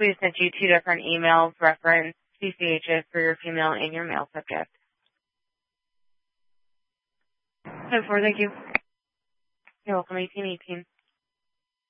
We sent you 2 different emails, reference CCHS for your female and your male subject. 10-4, thank you. You're welcome, 1818.